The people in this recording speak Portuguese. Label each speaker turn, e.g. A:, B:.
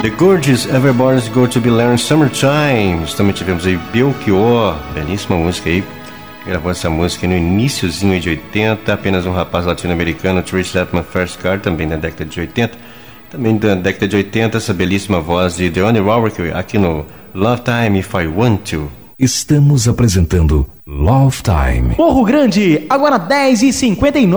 A: The Gorgeous Everybody's Going to Be Learning Summertime. Também tivemos aí Belchior, belíssima música aí. Gravou essa música no iniciozinho de 80. Apenas um rapaz latino-americano, Trace That My First Car, também da década de 80. Também da década de 80, essa belíssima voz de Dionne Warwick aqui no Love Time If I Want To.
B: Estamos apresentando Love Time.
C: Morro Grande, agora 10h59.